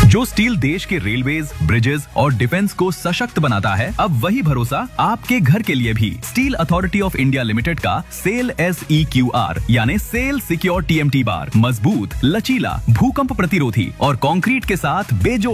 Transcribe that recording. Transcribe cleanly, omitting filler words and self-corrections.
जो स्टील देश के रेलवेज, ब्रिजेस और डिफेंस को सशक्त बनाता है, अब वही भरोसा आपके घर के लिए भी। Steel authority of India limited का सेल SEQR यानी सेल सिक्योर TMT बार मजबूत, लचीला, भूकंप प्रतिरोधी और कंक्रीट के साथ बेजोड़